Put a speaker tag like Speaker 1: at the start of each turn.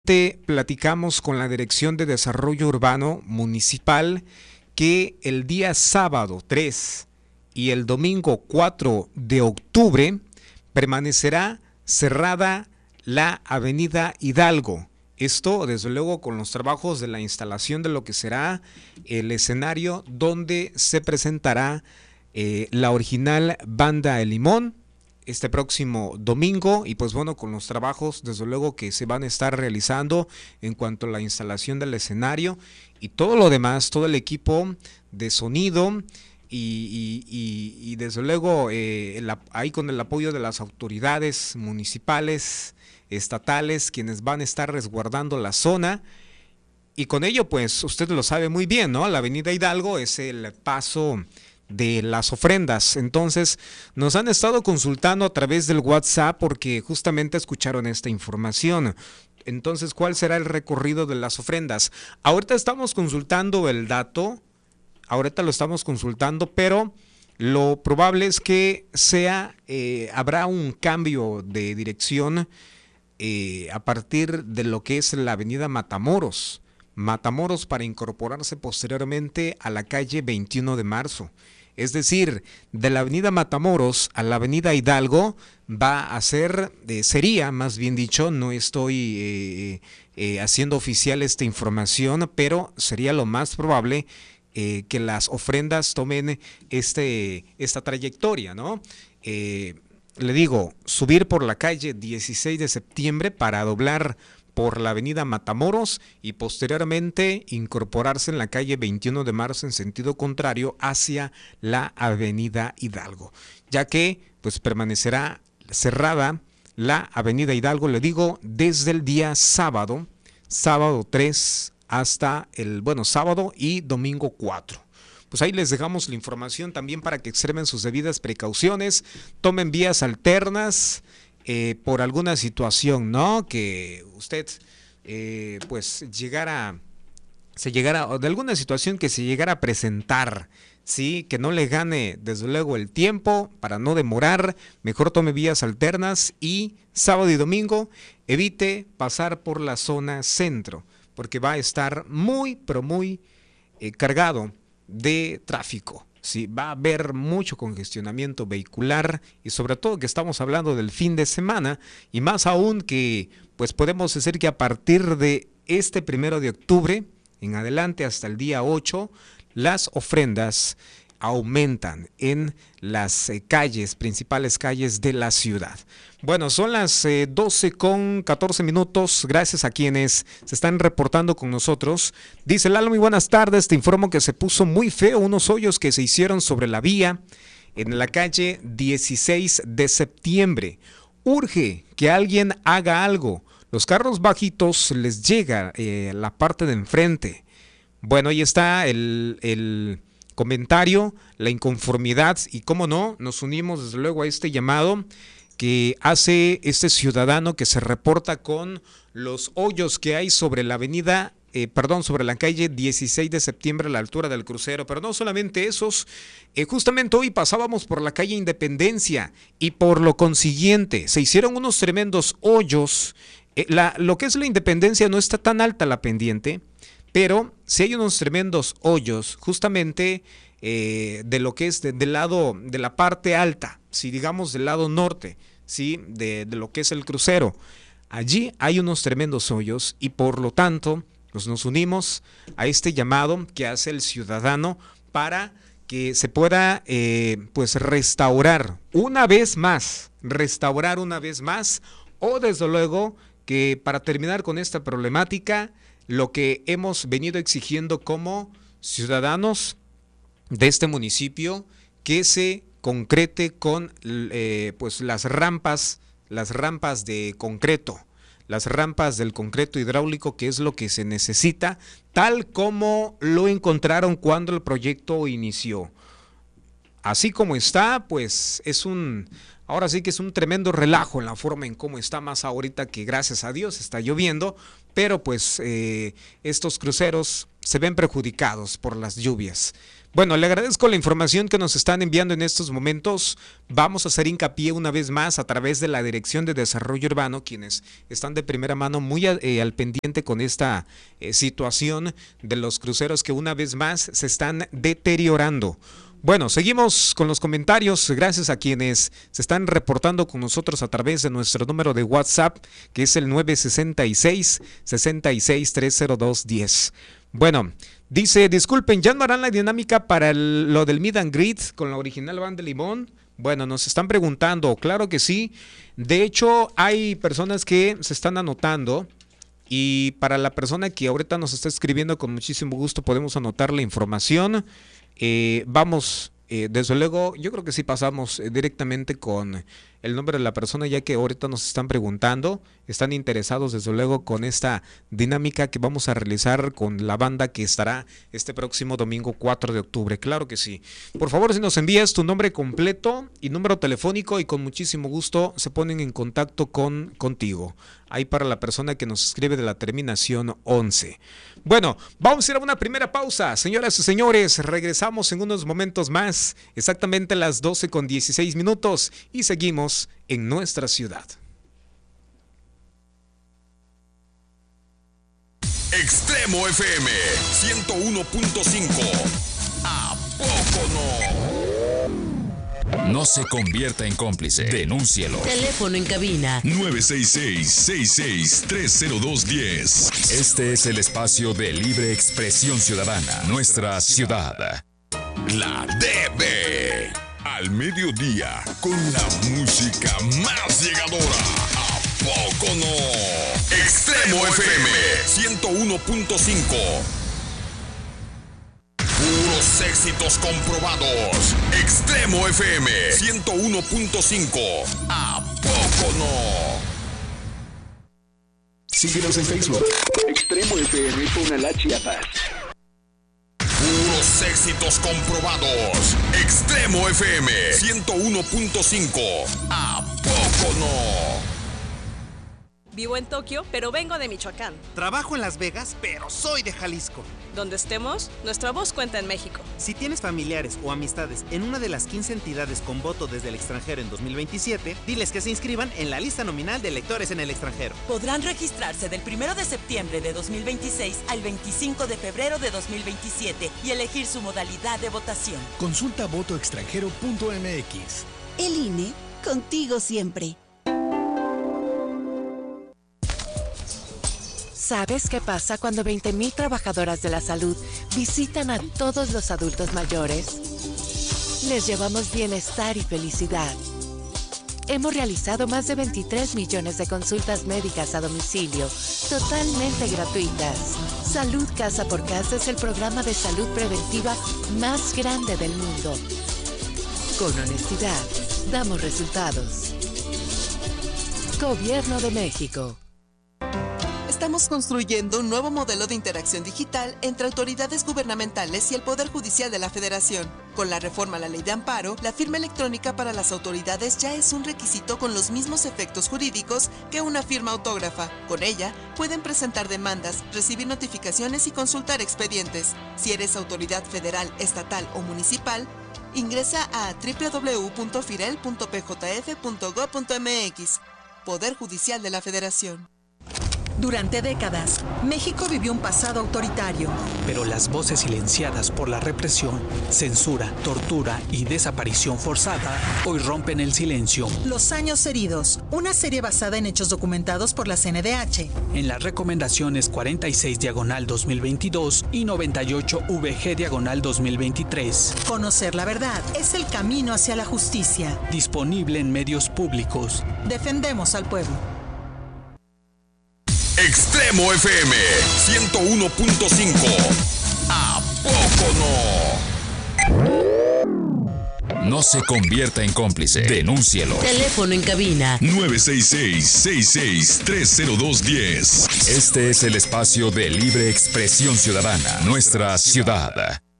Speaker 1: Platicamos con la Dirección de Desarrollo Urbano Municipal que el día sábado 3 y el domingo 4 de octubre permanecerá cerrada la avenida Hidalgo. Esto, desde luego, con los trabajos de la instalación de lo que será el escenario donde se presentará la original Banda El Limón este próximo domingo, y pues bueno, con los trabajos desde luego que se van a estar realizando en cuanto a la instalación del escenario y todo lo demás, todo el equipo de sonido y desde luego ahí con el apoyo de las autoridades municipales, estatales, quienes van a estar resguardando la zona. Y con ello, pues usted lo sabe muy bien, ¿no? La avenida Hidalgo es el paso de las ofrendas. Entonces nos han estado consultando a través del WhatsApp porque justamente escucharon esta información. Entonces, ¿cuál será el recorrido de las ofrendas? Ahorita estamos consultando el dato, ahorita lo estamos consultando, pero lo probable es que habrá un cambio de dirección a partir de lo que es la avenida Matamoros. Matamoros para incorporarse posteriormente a la calle 21 de marzo. Es decir, de la avenida Matamoros a la avenida Hidalgo sería más bien dicho, no estoy haciendo oficial esta información, pero sería lo más probable que las ofrendas tomen esta trayectoria, ¿no? Le digo, subir por la calle 16 de septiembre para doblar por la avenida Matamoros y posteriormente incorporarse en la calle 21 de marzo en sentido contrario hacia la avenida Hidalgo, ya que pues permanecerá cerrada la avenida Hidalgo, le digo, desde el día sábado 3 hasta sábado y domingo 4. Pues ahí les dejamos la información también para que extremen sus debidas precauciones, tomen vías alternas, por alguna situación, ¿no? Que usted de alguna situación que se llegara a presentar, sí, que no le gane desde luego el tiempo para no demorar, mejor tome vías alternas y sábado y domingo evite pasar por la zona centro, porque va a estar muy, pero muy cargado de tráfico. Sí, va a haber mucho congestionamiento vehicular y sobre todo que estamos hablando del fin de semana y más aún que pues podemos decir que a partir de este 1 de octubre en adelante hasta el día 8 las ofrendas aumentan en las principales calles de la ciudad. Bueno, son las 12:14. Gracias a quienes se están reportando con nosotros. Dice Lalo, muy buenas tardes. Te informo que se puso muy feo unos hoyos que se hicieron sobre la vía en la calle 16 de septiembre. Urge que alguien haga algo. Los carros bajitos les llega la parte de enfrente. Bueno, ahí está el comentario, la inconformidad y cómo no, nos unimos desde luego a este llamado que hace este ciudadano que se reporta con los hoyos que hay sobre la sobre la calle 16 de septiembre a la altura del crucero, pero no solamente esos, justamente hoy pasábamos por la calle Independencia y por lo consiguiente se hicieron unos tremendos hoyos. Lo que es la Independencia no está tan alta la pendiente, pero si hay unos tremendos hoyos justamente de lo que es del lado de la parte alta, si digamos del lado norte, ¿sí? de lo que es el crucero. Allí hay unos tremendos hoyos y por lo tanto nos unimos a este llamado que hace el ciudadano para que se pueda restaurar una vez más o desde luego que para terminar con esta problemática lo que hemos venido exigiendo como ciudadanos de este municipio, que se concrete con las rampas de concreto, las rampas del concreto hidráulico, que es lo que se necesita, tal como lo encontraron cuando el proyecto inició. Así como está, pues ahora sí que es un tremendo relajo en la forma en cómo está, más ahorita que gracias a Dios está lloviendo, pero pues estos cruceros se ven perjudicados por las lluvias. Bueno, le agradezco la información que nos están enviando en estos momentos. Vamos a hacer hincapié una vez más a través de la Dirección de Desarrollo Urbano, quienes están de primera mano muy al pendiente con esta situación de los cruceros que una vez más se están deteriorando. Bueno, seguimos con los comentarios, gracias a quienes se están reportando con nosotros a través de nuestro número de WhatsApp, que es el 966-66-302-10. Bueno, dice, disculpen, ¿ya no harán la dinámica para lo del Meet and Greet con la original banda Limón? Bueno, nos están preguntando, claro que sí. De hecho, hay personas que se están anotando. Y para la persona que ahorita nos está escribiendo, con muchísimo gusto podemos anotar la información. Vamos, desde luego, yo creo que sí pasamos directamente con el nombre de la persona, ya que ahorita nos están preguntando, están interesados desde luego con esta dinámica que vamos a realizar con la banda que estará este próximo domingo 4 de octubre, claro que sí. Por favor, si nos envías tu nombre completo y número telefónico, y con muchísimo gusto se ponen en contacto contigo. Ahí para la persona que nos escribe de la terminación 11. Bueno, vamos a ir a una primera pausa. Señoras y señores, regresamos en unos momentos más, exactamente a las 12:16, y seguimos en nuestra ciudad.
Speaker 2: Extremo FM 101.5. ¿A poco no? No se convierta en cómplice. Denúncielo.
Speaker 3: Teléfono en cabina
Speaker 2: 966-66-302-10. Este es el espacio de libre expresión ciudadana. Nuestra ciudad. La DB. Al mediodía, con la música más llegadora. ¿A poco no? Extremo FM 101.5. Puros éxitos comprobados. Extremo FM 101.5. ¿A poco no?
Speaker 4: Síguenos en Facebook. Extremo FM Tonalá, Chiapas.
Speaker 2: Puros éxitos comprobados. Extremo FM 101.5. ¿A poco no?
Speaker 5: Vivo en Tokio, pero vengo de Michoacán.
Speaker 6: Trabajo en Las Vegas, pero soy de Jalisco.
Speaker 5: Donde estemos, nuestra voz cuenta en México.
Speaker 6: Si tienes familiares o amistades en una de las 15 entidades con voto desde el extranjero en 2027, diles que se inscriban en la lista nominal de electores en el extranjero.
Speaker 7: Podrán registrarse del 1 de septiembre de 2026 al 25 de febrero de 2027 y elegir su modalidad de votación.
Speaker 4: Consulta votoextranjero.mx.
Speaker 8: El INE, contigo siempre.
Speaker 3: ¿Sabes qué pasa cuando 20,000 trabajadoras de la salud visitan a todos los adultos mayores? Les llevamos bienestar y felicidad. Hemos realizado más de 23 millones de consultas médicas a domicilio, totalmente gratuitas. Salud Casa por Casa es el programa de salud preventiva más grande del mundo. Con honestidad, damos resultados. Gobierno de México.
Speaker 9: Estamos construyendo un nuevo modelo de interacción digital entre autoridades gubernamentales y el Poder Judicial de la Federación. Con la reforma a la Ley de Amparo, la firma electrónica para las autoridades ya es un requisito con los mismos efectos jurídicos que una firma autógrafa. Con ella, pueden presentar demandas, recibir notificaciones y consultar expedientes. Si eres autoridad federal, estatal o municipal, ingresa a www.firel.pjf.gov.mx. Poder Judicial de la Federación.
Speaker 10: Durante décadas, México vivió un pasado autoritario.
Speaker 11: Pero las voces silenciadas por la represión, censura, tortura y desaparición forzada hoy rompen el silencio.
Speaker 10: Los años heridos, una serie basada en hechos documentados por la CNDH.
Speaker 11: En las recomendaciones 46/2022 y 98/VG/2023.
Speaker 10: Conocer la verdad es el camino hacia la justicia.
Speaker 11: Disponible en medios públicos.
Speaker 10: Defendemos al pueblo.
Speaker 2: Extremo FM 101.5. ¿A poco no? No se convierta en cómplice. Denúncielo.
Speaker 3: Teléfono en cabina
Speaker 2: 966-66-302-10. Este es el espacio de libre expresión ciudadana. Nuestra ciudad.